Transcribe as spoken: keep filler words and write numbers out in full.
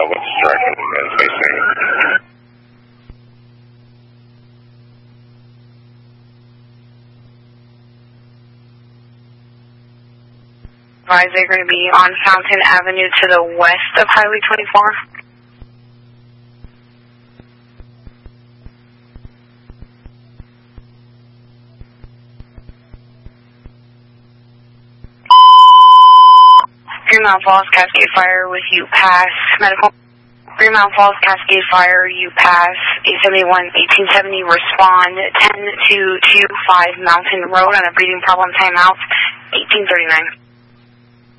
which direction is facing. Advise they're going to be on Fountain Avenue to the west of Highway twenty-four. Greenmount Falls, Cascade Fire with you pass medical. Greenmount Falls, Cascade Fire, you pass eight seventy-one, eighteen seventy, respond ten two two five Mountain Road on a breathing problem timeout, eighteen thirty-nine.